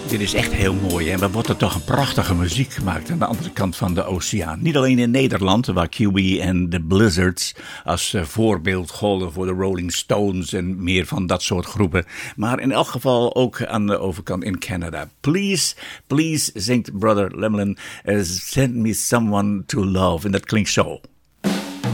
Dit is echt heel mooi, hè? Maar wordt er toch een prachtige muziek gemaakt aan de andere kant van de oceaan. Niet alleen in Nederland, waar QB en de Blizzards als voorbeeld golden voor de Rolling Stones en meer van dat soort groepen. Maar in elk geval ook aan de overkant in Canada. Please, please, zingt Brother Lemlin, send me someone to love. En dat klinkt zo.